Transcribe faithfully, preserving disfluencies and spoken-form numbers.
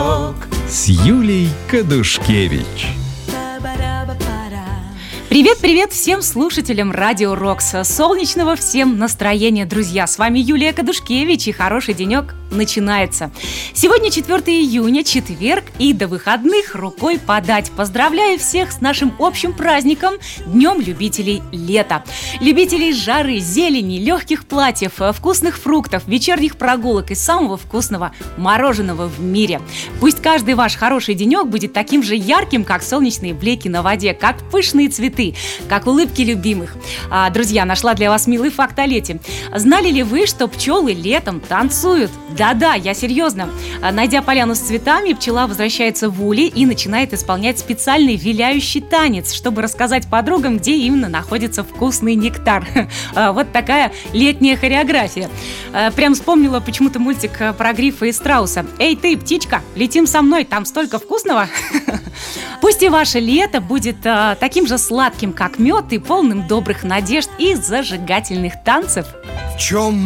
денек с Юлей Кадушкевич. Привет-привет всем слушателям Радио Рокс. Солнечного всем настроения, друзья. С вами Юлия Кадушкевич, и хороший денек начинается. Сегодня четвёртого июня, четверг, и до выходных рукой подать. Поздравляю всех с нашим общим праздником, Днем любителей лета. Любителей жары, зелени, легких платьев, вкусных фруктов, вечерних прогулок и самого вкусного мороженого в мире. Пусть каждый ваш хороший денек будет таким же ярким, как солнечные блики на воде, как пышные цветы, как улыбки любимых. А, друзья, нашла для вас милый факт о лете. Знали ли вы, что пчелы летом танцуют? Да-да, я серьезно. А, найдя поляну с цветами, пчела возвращается в улей и начинает исполнять специальный виляющий танец, чтобы рассказать подругам, где именно находится вкусный нектар. А, вот такая летняя хореография. А, прям вспомнила почему-то мультик про Грифа и страуса. Эй, ты, птичка, летим со мной, там столько вкусного. Пусть и ваше лето будет а, таким же сладким, как мед, и полным добрых надежд и зажигательных танцев. В чем